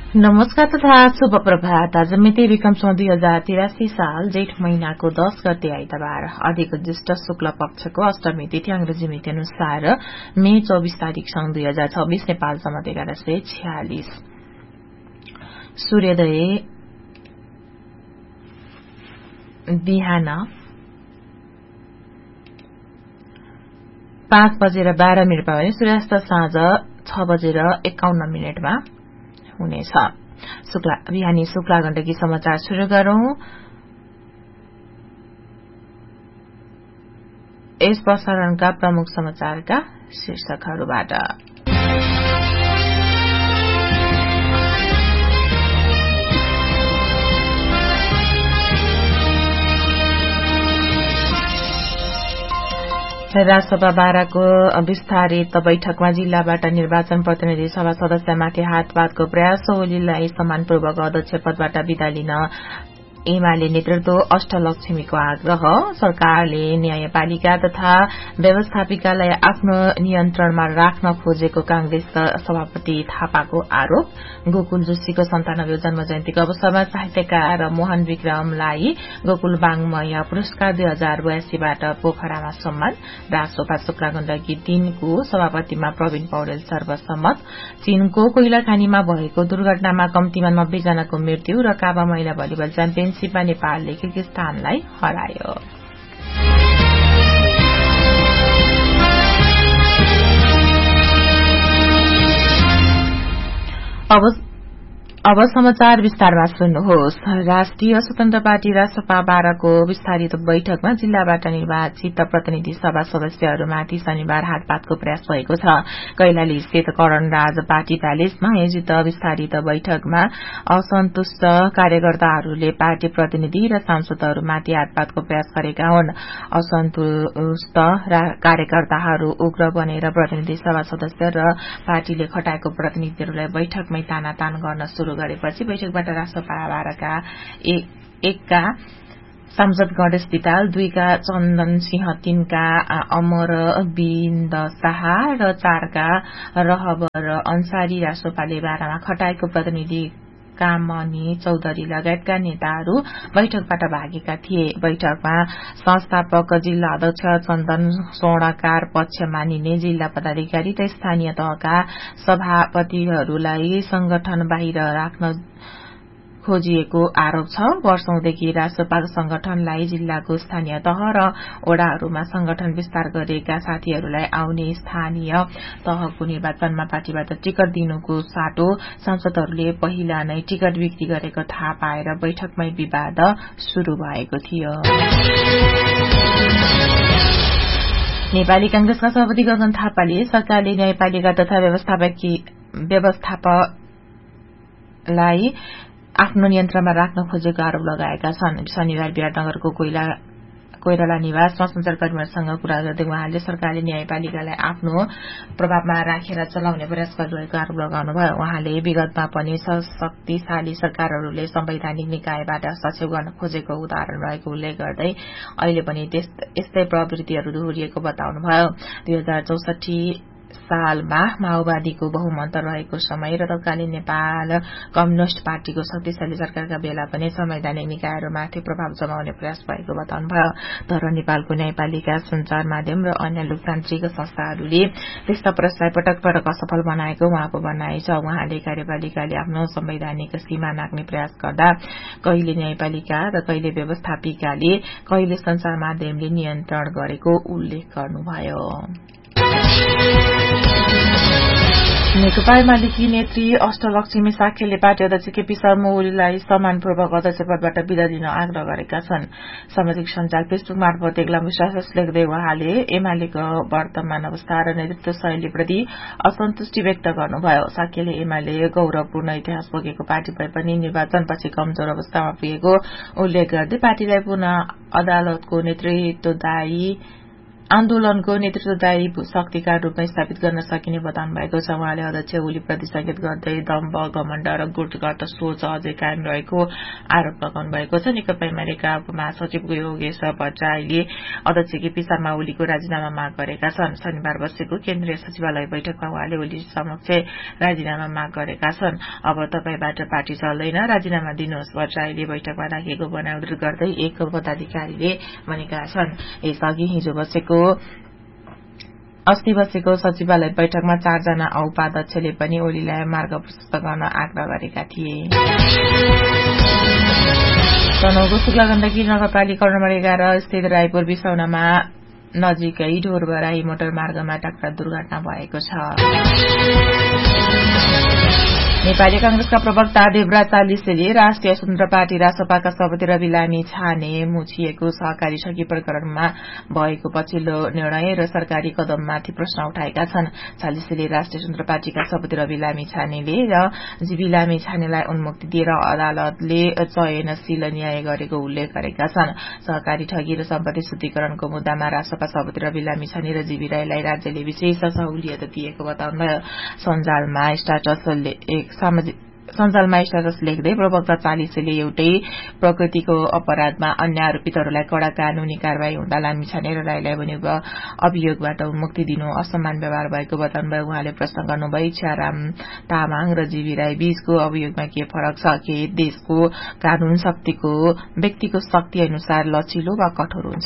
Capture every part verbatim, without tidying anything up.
नमस्कार तथा शुभ प्रभात। आज मिति विक्रम दुई हजार तिरासी साल जेठ महीनाको दस गते आइतबार अधिक ज्येष्ठ शुक्ल पक्षको अष्टमी तिथि अंग्रेजी मिति अनुसार मे चौबीस तारीक सन् दुई हजार छब्बीस नेपाल सम्मत एघार सय छयालिस। सूर्योदय बिहान पाँच बजेर बाह्र मिनटमा भने सूर्यास्त साँझ छ बजेर एकाउन्न मिनटमा हुनेछ। शुक्ला बिहानी शुक्ला गण्डकी समाचार शुरू गरौं। यस प्रसारणका प्रमुख समाचारका शीर्षकहरूबाट राजसभा बाह्रको विस्तारित बैठकमा जिल्लाबाट निर्वाचन प्रतिनिधि सभा सदस्यमाथि हातपातको प्रयास। ओलीलाई सम्मानपूर्वक अध्यक्ष पदबाट विदा लिन एमाले नेतृत्व अष्टलक्ष्मीको आग्रह। सरकारले न्यायपालिका तथा व्यवस्थापिकालाई आफ्नो नियन्त्रणमा राख्न खोजेको कांग्रेस सभापति थापाको आरोप। गोकुल जोशीको सन्तानब्बे जन्म जयन्तीको अवसरमा साहित्यकार मोहन विक्रमलाई गोकुल वाङ्मय पुरस्कार दुई हजार बयासीबाट पोखरामा सम्मान। राजसभा शुक्ला गण्डकी तीनको सभापतिमा प्रवीण पौडेल सर्वसम्मत। चीनको कोइलाखानीमा भएको दुर्घटनामा कम्तीमा नब्बे जनाको मृत्यु र काबा महिला भलिबल च्याम्पियन शिपमा नेपालले किर्गिस्तानलाई हरायो। अब अब समाचार विस्तारमा सुन्नुहोस्। राष्ट्रिय स्वतन्त्र पार्टी राजसभा बाह्रको विस्तारित बैठकमा जिल्लाबाट निर्वाचित प्रतिनिधि सभा सदस्यहरूमाथि शनिबार हातपातको प्रयास भएको छ। कैलाली स्थित करणराज पार्टी प्यालेसमा आयोजित विस्तारित बैठकमा असन्तुष्ट कार्यकर्ताहरूले पार्टी प्रतिनिधि र सांसदहरूमाथि हातपातको प्रयास गरेका हुन्। असन्तुष्ट कार्यकर्ताहरू उग्र बनेर प्रतिनिधि सभा सदस्य र पार्टीले खटाएको प्रतिनिधिहरूलाई बैठकमै तानातान गर्न शुरू गरेपछि बैठकबाट राजसभा बाह्रका एकका सांसद गणेश विताल, दुईका चन्दन सिंह, तीनका अमरविन्द शाह र चारका रहबर अन्सारी राजसभाले बाह्रमा खटाएको प्रतिनिधि कामनी चौधरी लगायतका नेताहरू बैठकबाट भागेका थिए। बैठकमा संस्थापक जिल्ला अध्यक्ष चन्दन स्वर्णकार पक्ष मानिने जिल्ला पदाधिकारी र स्थानीय तहका सभापतिहरूलाई संगठन बाहिर राख्न खोजिएको आरोप छ। वर्षौंदेखि राजसभा संगठनलाई जिल्लाको स्थानीय तह र ओडाहरूमा संगठन विस्तार गरेका साथीहरूलाई आउने स्थानीय तहको निर्वाचनमा पार्टीबाट टिकट दिनुको साटो सांसदहरूले पहिला नै टिकट बिक्री गरेको थाहा पाएर बैठकमै विवाद शुरू भएको थियो। नेपाली कांग्रेसका सभापति गगन थापाले सरकारले न्यायपालिका तथा व्यवस्थापकलाई आफ्नो नियन्त्रणमा राख्न खोजेको आरोप लगाएका छन्। शनिबार विराटनगरको कोइला कोइराला निवासमा संचारकर्मीहरूसँग कुरा गर्दै उहाँले सरकारले न्यायपालिकालाई आफ्नो प्रभावमा राखेर चलाउने प्रयास गरिरहेको आरोप लगाउनुभयो। उहाँले विगतमा पनि शक्तिशाली सरकारहरूले संवैधानिक निकायबाट हस्तक्षेप गर्न खोजेको उदाहरण रहेको उल्लेख गर्दै अहिले पनि यस्तै प्रवृत्तिहरू दोहोरिएको बताउनुभयो। दुई हजार चौसठी सालमा माओवादीको बहुमत रहेको समय र तत्कालीन नेपाल कम्युनिष्ट पार्टीको शक्तिशाली सरकारका बेला पनि संवैधानिक निकायहरूमाथि प्रभाव जमाउने प्रयास भएको बताउनुभयो। तर नेपालको न्यायपालिका, संचार माध्यम र अन्य लोकतान्त्रिक संस्थाहरूले त्यस्ता प्रयासलाई पटक पटक असफल बनाएको उहाँको भनाइ छ। उहाँले कार्यपालिकाले आफ्नो संवैधानिक सीमा नाग्ने प्रयास गर्दा कहिले न्यायपालिका र कहिले व्यवस्थापिकाले कहिले संचार माध्यमले नियन्त्रण गरेको उल्लेख गर्नुभयो। नेकपा एमालेकी नेत्री अष्टलक्ष्मी साक्यले पार्टी अध्यक्ष केपी शर्मा ओलीलाई सम्मानपूर्वक अध्यक्ष पदबाट विदा दिन आग्रह गरेका छन्। सामाजिक सञ्जाल फेसबुक मार्फत एक लामो स्ट्याटस लेख्दै उहाँले एमालेको वर्तमान अवस्था र नेतृत्व शैलीप्रति असन्तुष्टि व्यक्त गर्नुभयो। साक्यले एमाले गौरवपूर्ण इतिहास बोकेको पार्टी भए पनि निर्वाचनपछि कमजोर अवस्थामा पुगेको उल्लेख गर्दै पार्टीलाई पुनः अदालतको नेतृत्वदायी आन्दोलनको नेतृत्वदायी शक्तिका रूपमा स्थापित गर्न सकिने बताउनु भएको छ। उहाँले अध्यक्ष ओली प्रति संकेत गर्दै दम्भ, घमण्ड र गुटगत सोच अझै कायम रहेको आरोप लगाउनु भएको छ। नेकपा एमालेका उपमहासचिव योगेश भट्टराईले अध्यक्ष केपी शर्मा ओलीको राजीनामा माग गरेका छन्। शनिबार बसेको केन्द्रीय सचिवालय बैठकमा उहाँले ओली समक्ष राजीनामा माग गरेका छन्। अब तपाईबाट पार्टी चल्दैन, राजीनामा दिनुहोस्, भट्टराईले बैठकमा राखेको बनाउट गर्दै एक पदाधिकारीले भनेका छन्। यसअघि हिजो बसेको अस्ति बसेको सचिवालय बैठकमा चारजना उपाध्यक्षले पनि ओलीलाई मार्ग प्रशस्त गर्न आग्रह गरेका थिए। तनहुँको शुक्ला गण्डकी नगरपालिका नम्बर एघार स्थित रायपुर बिसौनामा नजिकै ढोरबराई मोटर मार्गमा टक्कर दुर्घटना भएको छ। नेपाली कांग्रेसका प्रवक्ता देवराज चालिसेले राष्ट्रिय स्वतन्त्र पार्टी रासपाका सभापति रवि लामी छाने मुछिएको सहकारी ठगी प्रकरणमा भएको पछिल्लो निर्णय र सरकारी कदममाथि प्रश्न उठाएका छन्। चालिसेले राष्ट्रिय स्वतन्त्र पार्टीका सभापति रवि लामी छानेले र जीवी लामी छानेलाई उन्मुक्ति दिएर अदालतले चयनशील न्याय गरेको उल्लेख गरेका छन्। सहकारी ठगी र सम्पत्ति शुद्धिकरणको मुद्दामा रासपा सभापति रवि लामी छाने र जीवी राईलाई राज्यले विशेष सहुलियत दिएको बताउनुभयो। सञ्जालमा स्टाटस सञ्जालमा स्टाटस लेख्दै प्रवक्ता चालिसेले एउटै प्रकृतिको अपराधमा अन्य आरोपितहरूलाई कड़ा कानूनी कार्यवाही हुँदा लामी छाने र राईलाई भने अभियोगबाट मुक्ति दिनु असमान व्यवहार भएको बताउनुभयो। उहाँले प्रश्न गर्नुभयो, इच्छाराम तामाङ र जीवी राई बीचको अभियोगमा के फरक छ? के देशको कानून शक्तिको व्यक्तिको शक्ति अनुसार लचिलो वा कठोर हुन्छ?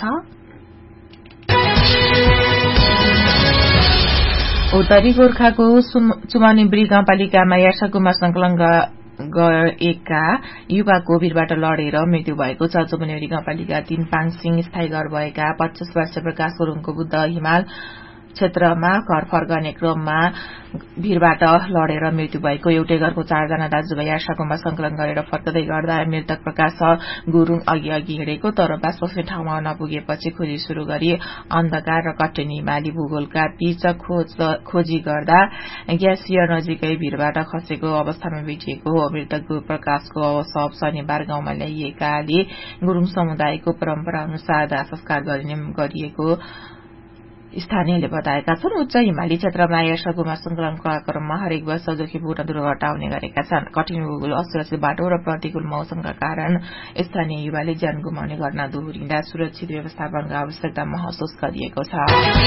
उत्तरी गोर्खाको चुमानीब्री गाउँपालिकामा यार्साकुमा संकलन गरेका युवा कोभिडबाट लडेर मृत्यु भएको छ। चुमानीब्री गाउँपालिका तीन पाङसिङ स्थायी घर भएका पचास वर्ष प्रकाश गुरुङको बुद्ध हिमाल क्षेत्रमा घर फर्कने क्रममा भीड़बाट लडेर मृत्यु भएको। एउटै घरको चारजना दाजुभाइ यार्साकुमा संकलन गरेर फर्कदै गर्दा मृतक प्रकाश गुरुङ अघि अघि हिँडेको तर बास बस्ने ठाउँमा नपुगेपछि खोजी शुरू गरी अन्धकार र कठिन हिमाली भूगोलका बीच खोजी गर्दा ग्यासियर नजिकै भीड़बाट खसेको अवस्थामा भेटिएको हो। मृतक प्रकाशको शव शनिबार गाउँमा ल्याइएकाले गुरुङ समुदायको परम्परा अनुसार दाह संस्कार गरिएको स्थानीयले बताएका छन्। उच्च हिमाली क्षेत्रमा यार्साकुमा संकलनका क्रममा हरेक वर्ष जोखिमपूर्ण दुर्घटना हुने गरेका छन्। कठिन भूगोल, असुरक्षित बाटो र प्रतिकूल मौसमका कारण स्थानीय युवाले ज्यान गुमाउने घटना दोहोरिँदा सुरक्षित व्यवस्थापनको आवश्यकता महसुस गरिएको छ।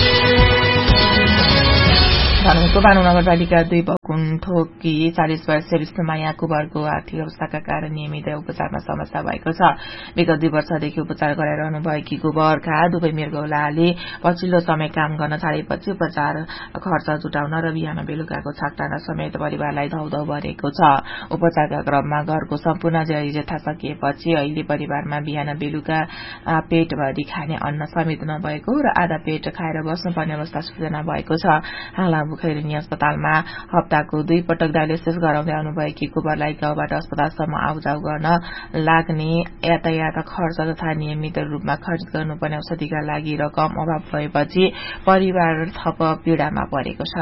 धनुको बानु नगरपालिका दुई बकुण्ठोकी चालिस वर्षीय विष्णुमाया कुवरको आर्थिक अवस्थाका कारण नियमित उपचारमा समस्या भएको छ। विगत दुई वर्षदेखि उपचार गराइरहनु भएकी कुवरका दुवै मृगौलाले पछिल्लो समय काम गर्न थालेपछि उपचार खर्च जुटाउन र बिहान बेलुकाको छाकटाना समेत परिवारलाई धौधौ भरेको छ। उपचारका क्रममा घरको सम्पूर्ण जथा सकिएपछि अहिले परिवारमा बिहान बेलुका पेटभरि खाने अन्न समेत नभएको र आधा पेट खाएर बस्नुपर्ने अवस्था सृजना भएको छ। हाल खैरेनी अस्पतालमा हप्ताको दुई पटक डायलिसिस गराउँदै आउनुभएकी कुवरलाई गाउँबाट अस्पतालसम्म आउजाउ गर्न लाग्ने यातायात खर्च तथा नियमित रूपमा खर्च गर्नुपर्ने औषधिका लागि रकम अभाव भएपछि परिवार थप पीड़ामा परेको छ।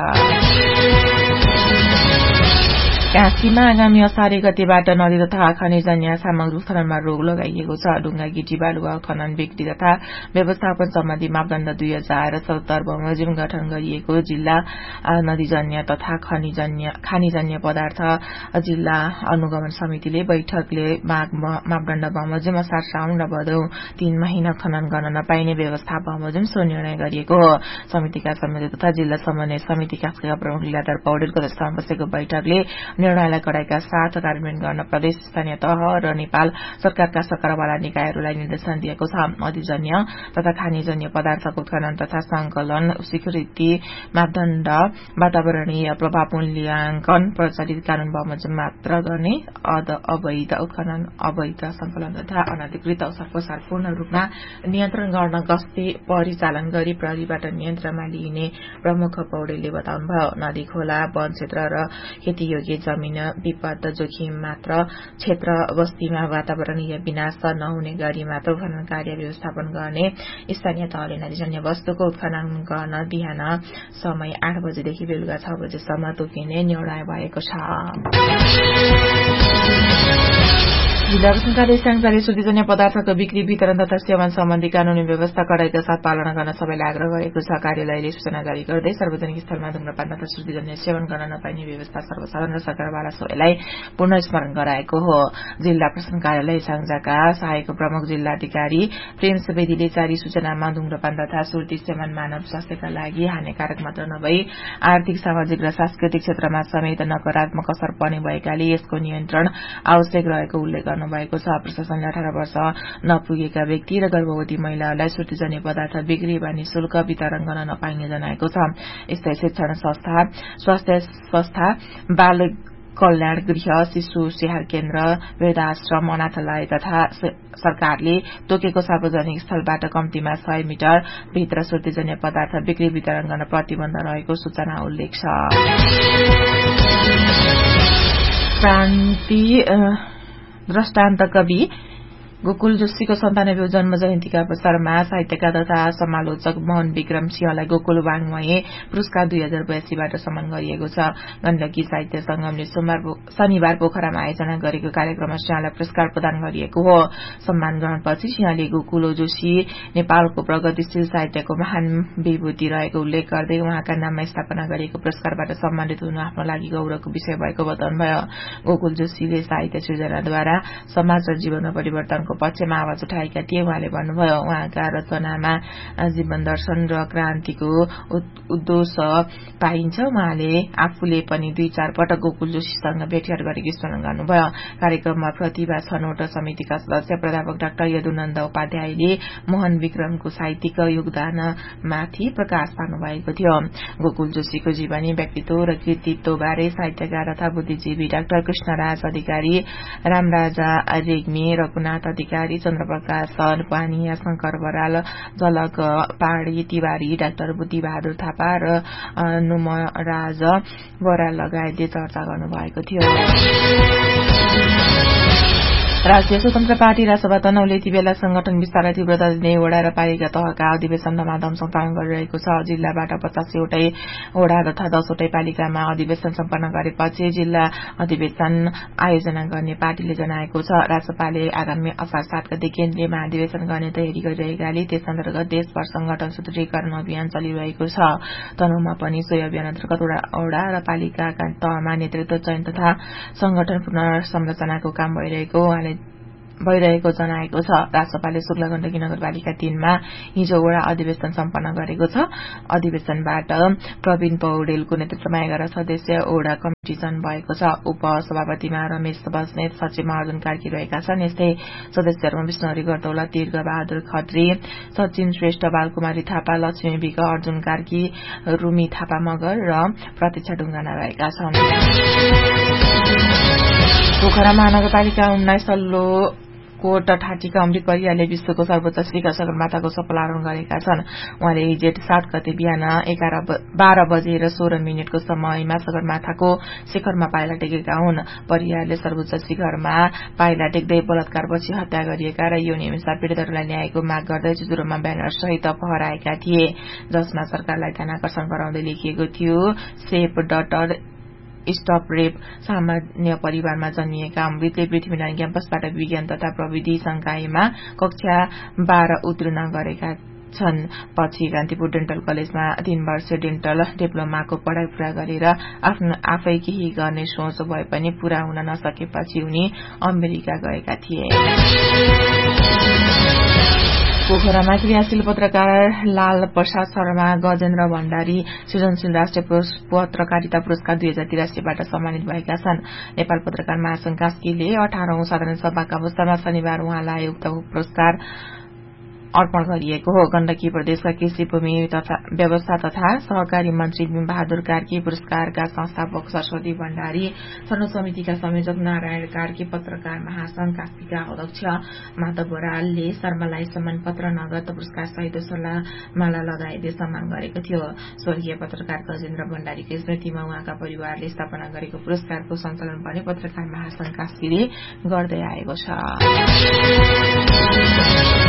काँसीमा आगामी असारे गतेबाट नदी तथा खनिजन्य सामग्री उत्खननमा रोक लगाइएको छ। ढुङ्गा गिटी बालुवा उत्खनन बिक्री तथा व्यवस्थापन सम्बन्धी मापदण्ड दुई हजार सत्तर बमोजिम गठन गरिएको जिल्ला नदीजन्य तथा खानीजन्य पदार्थ जिल्ला अनुगमन समितिले बैठकले मापदण्ड बमोजिम असार साउन र भदौ तीन महिना खनन गर्न नपाइने व्यवस्था बमोजिम सो निर्णय गरिएको हो। समितिका समिति तथा जिल्ला समन्वय समिति कास्कीका प्रमुख लीलाधर पौडेलको अध्यक्षतामा बसेको बैठकले निर्णयलाई कडाइका साथ कार्यान्वयन गर्न प्रदेश, स्थानीय तह र नेपाल सरकारका सरकारवाला निकायहरूलाई निर्देशन दिएको छ। नदीजन्य तथा खानीजन्य पदार्थको उत्खनन तथा संकलन, स्वीकृति, मापदण्ड, वातावरणीय प्रभाव मूल्याङ्कन, प्रचलित कानून बमोजिम मात्र गर्ने, अवैध उत्खनन, अवैध संकलन तथा अनधिकृत ओसार पूर्ण रूपमा नियन्त्रण गर्न गस्ती परिचालन गरी प्रहरीबाट नियन्त्रणमा लिइने प्रमुख पौडेलले बताउनुभयो। नदी, खोला, वन क्षेत्र र खेतीयोग्य जमीन विपद जोखिम मात्र क्षेत्र बस्तीमा वातावरणीय विनाश नहुने गरी मात्र उत्खनन कार्य व्यवस्थापन गर्ने स्थानीय तहले नदीजन्य वस्तुको उत्खनन गर्न बिहान समय आठ बजेदेखि बेलुका छ बजेसम्म तोकिने निर्णय भएको छ। जिल्ला प्रशासनले साङ्गचारी शुद्धिजन्य पदार्थको बिक्री वितरण तथा सेवन सम्बन्धी कानूनी व्यवस्था कडाइका साथ पालना गर्न सबैलाई आग्रह गरेको छ। कार्यालयले सूचना जारी गर्दै सार्वजनिक स्थलमा धूम्रपान तथा शुद्धिजन्य सेवन गर्न नपाइने व्यवस्था सर्वसाधारण र सरकारवाला सबैलाई पुनः स्मरण गराएको हो। जिल्ला प्रशासन कार्यालय साङ्जाका सहायक प्रमुख जिल्लाधिकारी प्रेम सुवेदीले जारी सूचनामा धूम्रपान तथा सुर्ती सेवन मानव स्वास्थ्यका लागि हानिकारक मात्र नभई आर्थिक, सामाजिक र सांस्कृतिक क्षेत्रमा समेत नकारात्मक असर पर्ने भएकाले यसको नियन्त्रण आवश्यक रहेको उल्लेख गर्नुभएको छ। प्रशासनले अठार वर्ष नपुगेका व्यक्ति र गर्भवती महिलाहरूलाई सुर्तीजन्य पदार्थ बिक्री वा निशुल्क वितरण गर्न नपाइने जनाएको छ। यस्तै शिक्षण संस्था, स्वास्थ्य संस्था, बाल कल्याण गृह, शिशु स्याहार केन्द्र, वृद्धाश्रम, अनाथालय तथा सरकारले तोकेको सार्वजनिक स्थलबाट कम्तीमा सय मिटर भित्र सुर्तीजन्य पदार्थ बिक्री वितरण गर्न प्रतिबन्ध रहेको सूचना उल्लेख छ। क्रान्ति दृष्टान्त कवि गोकुल जोशीको सन्तानब्बे जन्म जयन्तीका अवसरमा साहित्यकार तथा समालोचक मोहन विक्रम सिंहलाई गोकुल वाङ्मय पुरस्कार दुई हजार बयासीबाट सम्मान गरिएको छ। गण्डकी साहित्य संगमले सोमबार शनिबार पोखरामा आयोजना गरेको कार्यक्रममा सिंहलाई पुरस्कार प्रदान गरिएको हो। सम्मान ग्रहणपछि सिंहले गोकुल जोशी नेपालको प्रगतिशील साहित्यको महान विभूति रहेको उल्लेख गर्दै उहाँका नाममा स्थापना गरिएको पुरस्कारबाट सम्मानित हुनु आफ्नो लागि गौरवको विषय भएको बताउनुभयो। गोकुल जोशीले साहित्य सृजनाद्वारा समाज र जीवनमा परिवर्तनको पक्षमा आवाज उठाएका थिए। उहाँले भन्नुभयो, उहाँका रचनामा जीवन दर्शन र क्रान्तिको उद्देश पाइन्छ। उहाँले आफूले पनि दुई चार पटक गोकुल जोशीसँग भेटघाट गरेको स्मरण गर्नुभयो। कार्यक्रममा प्रतिभा छनौट समितिका सदस्य प्राध्यापक डाक्टर यदुनन्द उपाध्यायले मोहन विक्रमको साहित्यिक योगदानमाथि प्रकाश पार्नुभएको थियो। गोकुल जोशीको जीवनी, व्यक्तित्व र कृतित्वबारे साहित्यकार तथा बुद्धिजीवी डाक्टर कृष्णराज अधिकारी, रामराजा रेग्मी, रघुनाथ अधिकारी, चन्द्रप्रकाश पानिया, शंकर बराल, झलक पहाडी तिवारी, डाक्टर बुद्धिबहादुर थापा र नुमराज बराल लगायतले चर्चा गर्नुभएको थियो। राष्ट्रिय स्वतन्त्र पार्टी रासपा तनहुले यति बेला संगठन विस्तारलाई तीव्रता दिने वडा र पालिका तहका अधिवेशन धमाधम सञ्चालन गरिरहेको छ। जिल्लाबाट पचासीवटै वडा तथा दसवटै पालिकामा अधिवेशन सम्पन्न गरेपछि जिल्ला अधिवेशन आयोजना गर्ने पार्टीले जनाएको छ। रासपाले आगामी असार सात गते केन्द्रीय महाधिवेशन गर्ने तयारी गरिरहेकाले त्यस अन्तर्गत देशभर संगठन सुदृढीकरण अभियान चलिरहेको छ। तनहुमा पनि सोही अभियान अन्तर्गत वडा र पालिकाका तहमा नेतृत्व चयन तथा संगठन पुनर्संरचनाको काम भइरहेको उहाँले भइरहेको जनाएको छ। रासपाले शुक्ला गण्डकी नगरपालिका तीनमा हिजो वडा अधिवेशन सम्पन्न गरेको छ। अधिवेशनबाट प्रवीण पौडेलको नेतृत्वमा एघार सदस्यीय वडा कमिटी चयन भएको छ। उपसभापतिमा रमेश बस्नेत, सचिवमा अर्जुन कार्की रहेका छन्। यस्तै सदस्यहरूमा विष्णुहरि गर्दौला, तीर्थ बहादुर खत्री, सचिन श्रेष्ठ, बालकुमारी थापा, लक्ष्मी विक, अर्जुन कार्की, रुमी थापा मगर र प्रतीक्षा ढुङ्गाना रहेका छन्। पोखरा महानगरपालिका उन्नाइस तल्लो कोट ठाटीका अमृत परियारले विश्वको सर्वोच्च शिखर सगरमाथाको सफल आरोहण गरेका छन्। उहाँले जेठ सात गते बिहान एघार बाह्र बजेर सोह्र मिनटको समयमा सगरमाथाको शिखरमा पाइला टेकेका हुन्। परियारले सर्वोच्च शिखरमा पाइला टेक्दै बलात्कारपछि हत्या गरिएका र यौन हिंसा पीड़ितहरूलाई न्यायको माग गर्दै जुजुरोमा ब्यानर सहित फहराएका थिए, जसमा सरकारलाई ध्यान आकर्षण गराउँदै लेखिएको थियो, सेफ डटर स्टप रेप। सामान्य परिवारमा जन्मिएका अमृतले पृथ्वीनारायण क्याम्पसबाट विज्ञान तथा प्रविधि संकायमा कक्षा बाह्र उत्तीर्ण गरेका छन्। पछि कान्तिपुर डेन्टल कलेजमा तीन वर्ष डेन्टल डिप्लोमाको पढ़ाई पूरा गरेर आफ्नो आफै केही गर्ने सोच भए पनि पूरा हुन नसकेपछि उनी अमेरिका गएका थिए। पोखरामा क्रियाशील पत्रकार लाल प्रसाद शर्मा, गजेन्द्र भण्डारी सृजनशील राष्ट्रिय पत्रकारिता पुरस्कार दुई हजार तिरासीबाट सम्मानित भएका छन्। नेपाल पत्रकार महासंघ कास्कीले अठारौं साधारण सभाका अवसरमा शनिबार उहाँलाई उक्त पुरस्कार अर्पण गरिएको हो। गण्डकी प्रदेशका कृषि भूमि तथा व्यवस्था तथा सहकारी मन्त्री बहादुर कार्की, पुरस्कारका संस्थापक सरस्वती भण्डारी, छनौट समितिका संयोजक नारायण कार्की, पत्रकार महासंघ कास्कीका अध्यक्ष माधव बरालले शर्मालाई सम्मान पत्र, नगद पुरस्कार सहित सल्लाहमाला लगाइदिए सम्मान गरेको थियो। स्वर्गीय पत्रकार गजेन्द्र भण्डारीको स्मृतिमा उहाँका परिवारले स्थापना गरेको पुरस्कारको सञ्चालन पनि पत्रकार महासंघ कास्कीले गर्दै आएको छ।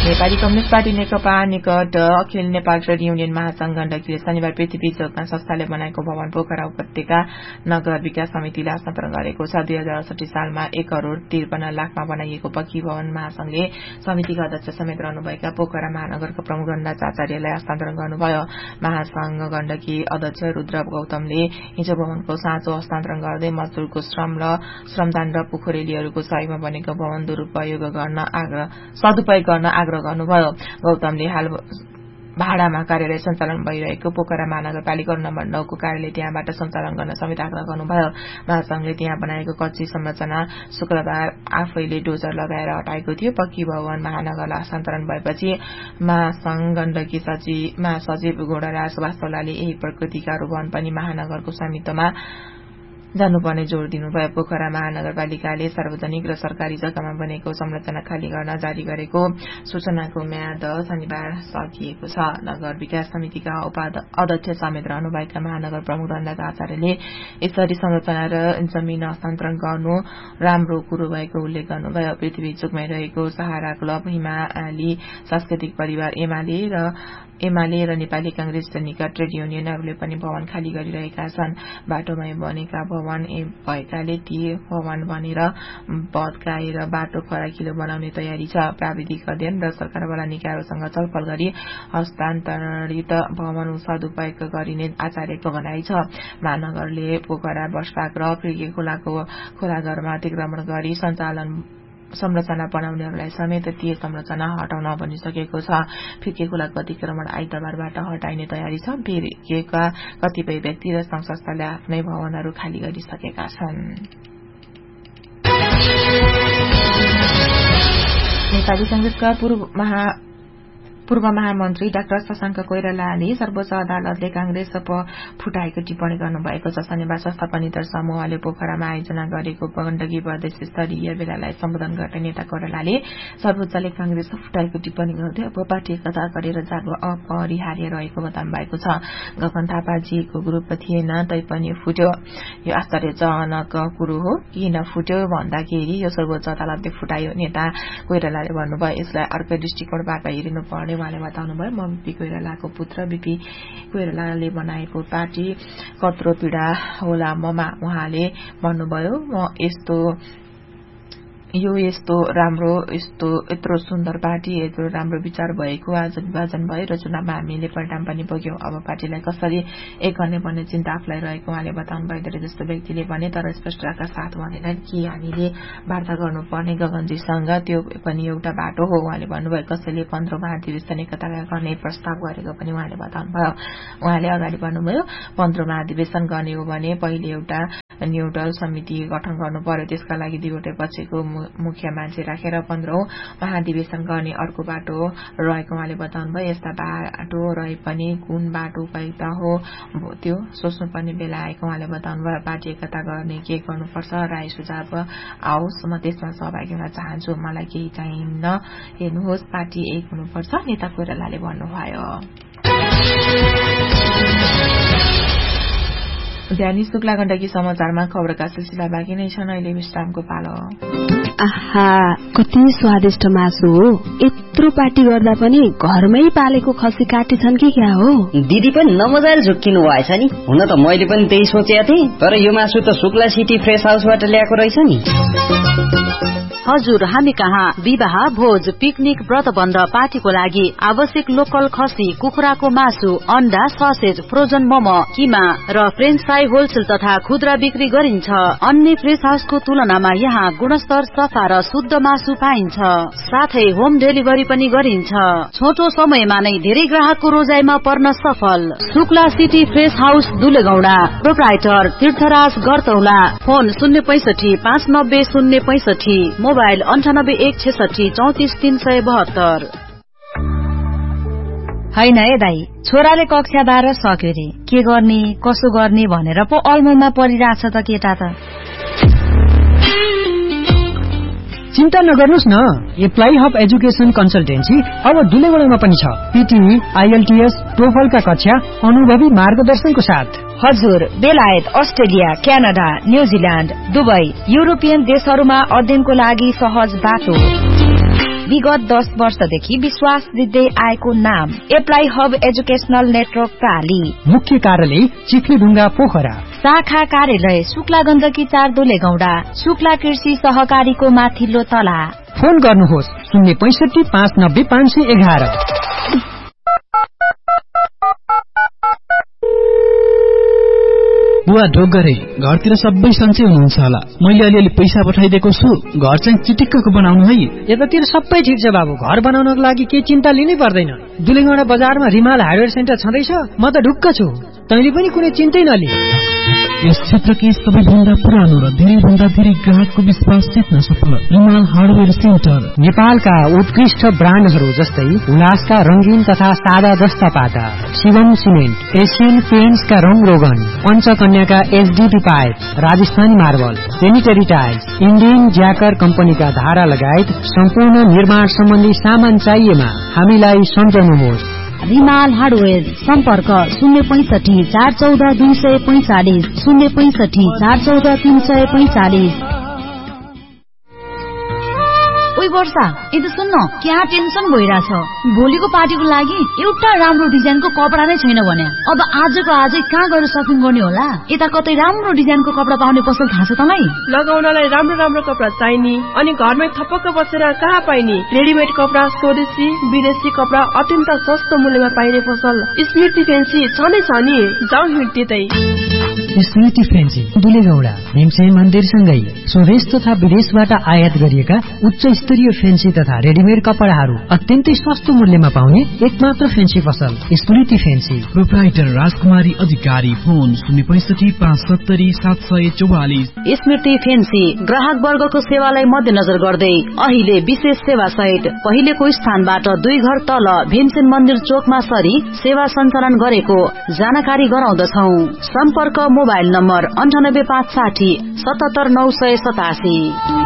नेपाली कम्युनिष्ट पार्टी नेकपा निकट अखिल नेपाल ट्रेड युनियन महासंघ गण्डकीले शनिबार पृथ्वी चोकमा संस्थाले बनाएको भवन पोखरा उपत्यका नगर विकास समितिलाई हस्तान्तरण गरेको छ। दुई हजार अडसठी सालमा एक करोड़ त्रिपन्न लाखमा बनाइएको पक्की भवन महासंघले समितिका अध्यक्ष समेत रहनुभएका पोखरा महानगरका प्रमुख रन्दाज आचार्यलाई हस्तान्तरण गर्नुभयो। महासंघ गण्डकी अध्यक्ष रुद्र गौतमले हिजो भवनको साँचो हस्तान्तरण गर्दै मजदूरको श्रम र श्रमदान र पोखरेलीहरूको सहयोगमा बनेको भवन दुरूपयोग गर्न आग्रह सदुपयोग गर्न आग्रह गर्नुभयो। गौतमले हाल भाडामा कार्यालय सञ्चालन भइरहेको पोखरा महानगरपालिका नम्बर नौ को कार्यालय त्यहाँबाट सञ्चालन गर्न समेत आग्रह गर्नुभयो। महासंघले त्यहाँ बनाएको कच्ची संरचना शुक्रबार आफैले डोजर लगाएर हटाएको थियो। पक्की भवन महानगरलाई हस्तान्तरण भएपछि महासंघ गण्डकी सचिव महासचिव गुणराज वास्तवलाले यही प्रकृतिका भवन पनि महानगरको स्वामित्वमा जानुपर्ने जोड़ दिनुभयो। पोखरा महानगरपालिकाले सार्वजनिक र सरकारी जग्गामा बनेको संरचना खाली गर्न जारी गरेको सूचनाको म्याद शनिबार सकिएको छ। नगर विकास समितिका उपाध्यक्ष समेत रहनुभएका महानगर प्रमुख रन्दाज आचार्यले यसरी संरचना र जमिन हस्तान्तरण गर्नु राम्रो कुरो भएको उल्लेख गर्नुभयो। पृथ्वी चोकमै रहेको सहारा क्लब, हिमाली सांस्कृतिक परिवार एमाले र एमाले र नेपाली कांग्रेस निकट ट्रेड युनियनहरूले पनि भवन खाली गरिरहेका छन्। बाटोमै बनेका भवन भएकाले ती भवन बनेर भत्काएर बाटो फराकिलो बनाउने तयारी छ। प्राविधिक अध्ययन र सरकारवाला निकायहरूसँग छलफल गरी हस्तान्तरित भवन सदुपयोग गरिने आचार्यको भनाइ छ। महानगरले पोखरा बसपाक र फिर्के खोलाको खोलाघरमा अतिक्रमण गरी सञ्चालन संरचना बनाउनेहरूलाई समेत ती संरचना हटाउन भनिसकेको छ। फिर्के खोलाको अतिक्रमण आइतबारबाट हटाइने तयारी छ। फिर्केका कतिपय व्यक्ति र संघ संस्थाले आफ्नै भवनहरू खाली गरिसकेका छन्। नेपाली कांग्रेसका पूर्व महा पूर्व महामन्त्री डाक्टर शशाङ्क कोइरालाले सर्वोच्च अदालतले कांग्रेस फुटाएको टिप्पणी गर्नुभएको छ। शनिबार संस्थापनितर समूहले पोखरामा आयोजना गरेको गण्डकी प्रदेश स्तरीय बेलालाई सम्बोधन गर्दै नेता कोइरालाले सर्वोच्चले कांग्रेस फुटाएको टिप्पणी गर्दै अब पार्टी एकता गरेर जानु अपरिहार्य रहेको बताउनु भएको छ। गगन थापाजीको ग्रुप थिएन तैपनि फुट्यो, यो आश्चर्यजनक कुरो हो। किन फुट्यो भन्दाखेरि यो सर्वोच्च अदालतले फुटायो, नेता कोइरालाले भन्नुभयो। यसलाई अर्कै दृष्टिकोणबाट हेरिनु पर्ने उहाँले बताउनुभयो। म बीपी कोइरालाको पुत्र बीपी कोइरालाले बनाएको पार्टी कत्रो पीड़ा होला ममा उहाँले भन्नुभयो। म यस्तो यो यस्तो राम्रो यस्तो यत्रो सुन्दर पार्टी यत्रो राम्रो विचार भएको आज विभाजन भयो र चुनावमा हामीले परिणाम पनि भोग्यौं। अब पार्टीलाई कसरी एक गर्ने भन्ने चिन्ता आफूलाई रहेको उहाँले बताउनु भयो। धेरै जस्तो व्यक्तिले भने तर स्पष्टताका साथ भनेनन् कि हामीले वार्ता गर्नुपर्ने गगनजीसँग त्यो पनि एउटा बाटो हो उहाँले भन्नुभयो। कसैले पन्ध्र महाधिवेशन एकता गर्ने प्रस्ताव गरेको पनि उहाँले बताउनु भयो। उहाँले अगाडि भन्नुभयो पन्ध्र महाधिवेशन गर्ने हो भने पहिले एउटा न्युट्रल समिति गठन गर्नु पर्यो। त्यसका लागि दुईवटै पक्षको मुख्य मान्छे राखेर पन्ध्रौं महाधिवेशन गर्ने अर्को बाटो रहेको उहाँले बताउनु भयो। यस्ता बाटो रहे पनि कुन बाटो उपयुक्त हो त्यो सोच्नुपर्ने बेला आएको उहाँले बताउनु भयो। पार्टी एकता गर्ने के गर्नुपर्छ राय सुझाव आओस्, म त्यसमा सहभागी हुन चाहन्छु। मलाई केही चाहिन्न, हेर्नुहोस् पार्टी एक हुनुपर्छ, नेता कोइरालाले भन्नुभयो। ध्यानी शुक्ला गण्डकी समाचारमा खबरका सिलसिला बाँकी नै छन्। अहिले विश्रामको पालो। आहा, कति स्वादिष्ट मासु हो। यत्रो पार्टी गर्दा पनि घरमै पालेको खसी काटी छन् कि क्या हो? दिदी पनि नमजाले झुक्किनु भएछ नि। हुन त मैले पनि त्यही सोचेको थिएँ, तर यो मासु त शुक्ला सिटी फ्रेश हाउसबाट ल्याएको रहेछ नि। हजुर, हामी कहाँ विवाह, भोज, पिकनिक, व्रतबन्ध, पार्टीको लागि आवश्यक लोकल खसी, कुखुराको मासु, अण्डा, ससेज, फ्रोजन मोमो, किमा र फ्रेन्च फ्राई होलसेल तथा खुद्रा बिक्री गरिन्छ। अन्य फ्रेश हाउसको तुलनामा यहाँ गुणस्तर, सफा र शुद्ध मासु पाइन्छ। साथै होम डेलिभरी पनि गरिन्छ। छोटो समयमा नै धेरै ग्राहकको रोजाइमा पर्न सफल। Shukla city fresh house दुलेगौडा, proprietor तीर्थराज गरतौला। फोन शून्य पैसठी पाँच नब्बे शून्य पैसठी, मोबाइल अन्ठानब्बे एक छेसठी चौतिस तीन सय बहत्तर। होइन ए दाई, छोराले कक्षा बाह्र सक्यो रे, के गर्ने कसो गर्ने भनेर पो अल्मोमा परिरहेछ त केटा त। चिन्ता नगर्नुस् न, एप्लाई हब एजुकेसन कन्सल्टेन्सी अब दुलेगौडामा पनि छ। पीटीई, आईएलटीएस, टोफलका कक्षा अनुभवी मार्गदर्शनको साथ। हजुर, बेलायत, Australia, Canada, New Zealand, Dubai, European देशहरूमा अध्ययनको लागि सहज बाटो। विगत दस वर्षदेखि विश्वास दिँदै आएको नाम एप्लाई हब एजुकेशनल नेटवर्क प्राली। मुख्य कार्यालय चिखलीढुङ्गा पोखरा। शाखा कार्यालय शुक्ला गण्डकी चार दुलेगौडा, शुक्ला कृषि सहकारीको माथिल्लो तला। फोन गर्नुहोस् शून्य पैसठी पाँच नब्बे पाँच सय एघार। बुवा ढोगरे घरतिर सबै सन्चै हुनुहुन्छ होला। मैले अलिअलि पैसा पठाइदिएको छु, घर चाहिँ चिटिक्कको बनाउनु है। यतातिर सबै ठिक छ बाबु, घर बनाउनको लागि केही चिन्ता लिनै पर्दैन। दुलेगौडा बजारमा रिमाल हार्डवेयर सेन्टर छँदैछ, म त ढुक्क छु। तैँले पनि कुनै चिन्तै नलि। यस क्षेत्रकै सबैभन्दा पुरानो र धेरै भन्दा धेरै ग्राहकको विश्वास जित्न सफल रिमाल हार्डवेयर सेन्टर। नेपालका उत्कृष्ट ब्रान्डहरू जस्तै उल्लासका रंगीन तथा सादा जस्ता पाता, शिवम सिमेन्ट, एसियन पेन्ट्सका रङ रोगन, पञ्चकन्याका HDP pipe, Rajasthani marble, sanitary tiles, Indian ज्याकर कम्पनीका धारा लगायत सम्पूर्ण निर्माण सम्बन्धी सामान चाहिएमा हामीलाई सम्झनुहोस्। रिमाल हार्डवेयर सम्पर्क शून्य पैंसठी चार चौध दुई सय पैंचालिस शून्य पैंसठी चार चौध तीन सय पैंचालिस। ओइ वर्षा, यदि सुन्न क्या टेन्सन भइरहेछ। भोलिको पार्टीको लागि एउटा राम्रो डिजाइनको कपडा नै छैन भने अब आजको आजै कहाँ गएर सपिङ गर्ने होला? यता कतै राम्रो डिजाइनको कपडा पाउने पसल थाहा छ तँलाई? लगाउनलाई राम्रो राम्रो कपडा चाहिने अनि घरमै थपक्क बसेर कहाँ पाइने? रेडिमेड कपडा, स्वदेशी विदेशी कपडा अत्यन्त सस्तो मूल्यमा पाइने पसल स्मृति फेन्सी छ नै छ नि। जाउँ हिँड्दै स्मृति फेन्सी दुलेगौडा भीमसेन मन्दिरसँगै स्वदेश तथा विदेशबाट आयात गरिएका उच्च स्तरीय फेन्सी तथा रेडिमेड कपडाहरू अत्यन्तै सस्तो मूल्यमा पाउने एकमात्र फेन्सी पसल स्मृति फेन्सी। प्रोप्राइटर राजकुमारी अधिकारी। फोन शून्य पैंसठी पाँच सत्तरी सात सय चौवालिस। स्मृति फेन्सी ग्राहक वर्गको सेवालाई मध्यनजर गर्दै अहिले विशेष सेवा सहित पहिलेको स्थानबाट दुई घर तल भीमसेन मन्दिर चोकमा सरी सेवा सञ्चालन गरेको जानकारी गराउँदछौ। सम्पर्क मोबाइल नम्बर अन्ठानब्बे पाँच साठी सतहत्तर नौ सय सतासी।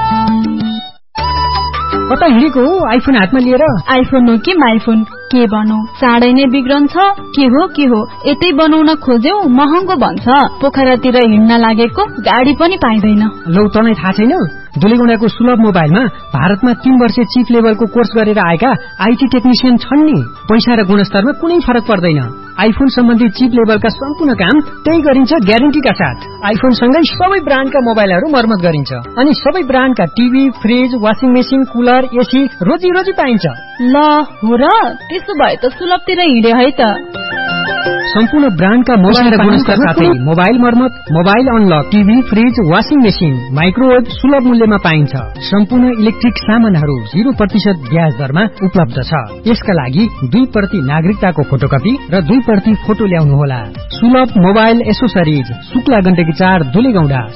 कता हिँडेको हो आइफोन हातमा लिएर? आइफोन हो कि माइफोन, के बनौ? चाँडै नै बिग्रन्छ। के हो के हो यतै बनाउन खोज्यौ महँगो भन्छ। पोखरातिर हिँड्न लागेको गाडी पनि पाइँदैन। लौ तँलाई थाहा छैन? दुलेगौडाको सुलभ मोबाइलमा भारतमा तीन वर्ष चिप लेभलको कोर्स गरेर आएका आइटी टेक्निसियन छन् नि। पैसा र गुणस्तरमा कुनै फरक पर्दैन। आइफोन सम्बन्धी चिप लेभलका सम्पूर्ण काम त्यही गरिन्छ ग्यारेन्टीका साथ। आइफोन सँगै सबै ब्रान्डका मोबाइलहरू मर्मत गरिन्छ अनि सबै ब्रान्डका TV, fridge, washing machine, cooler, AC रोजी रोजी पाइन्छ। ल हो र, त्यसो भए त सुलभतिर हिँडे है त। सम्पूर्ण ब्रान्डका मोबाइल र गुणस्तर साथै मोबाइल मर्मत, mobile unlock, TV, fridge, washing machine, microwave सुलभ मूल्यमा पाइन्छ। सम्पूर्ण इलेक्ट्रिक सामानहरू जीरो प्रतिशत ब्याज दरमा उपलब्ध छ। यसका लागि दुई प्रति नागरिकताको फोटोकपी र दुई प्रति फोटो ल्याउनुहोला। सुलभ मोबाइल एसोसरिज शुक्ला गण्डकी चार दुलेगौडा।